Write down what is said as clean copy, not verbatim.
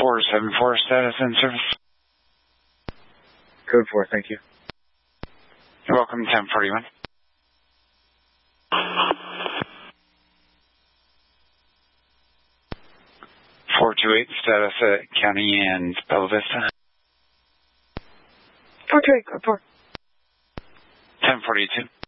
474 status in service. Code 4, thank you. You're welcome, 1041. 428 status at County and Bella Vista. 428, code 4. 1042.